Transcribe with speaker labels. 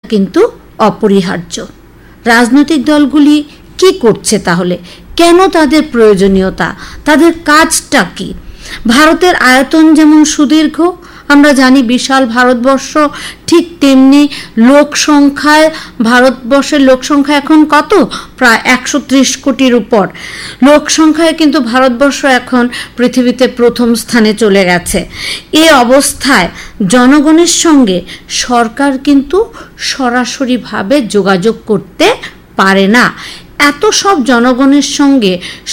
Speaker 1: কিন্তু অপরিহার্য। রাজনৈতিক দলগুলি কি করছে তাহলে? কেন তাদের প্রয়োজনীয়তা? তাদের কাজটা কি? ভারতের আয়তন যেমন সুদীর্ঘ, আমরা জানি বিশাল ভারতবর্ষ, ঠিক তেমনি লোক সংখ্যায় ভারতবর্ষের লোক সংখ্যা এখন কত? প্রায় 130 কোটির উপর। লোক সংখ্যায় কিন্তু ভারতবর্ষ এখন পৃথিবীতে প্রথম স্থানে চলে গেছে। এ অবস্থায় জনগণের সঙ্গে সরকার কিন্তু সরাসরিভাবে যোগাযোগ করতে পারে না। এত সব জনগণের সঙ্গে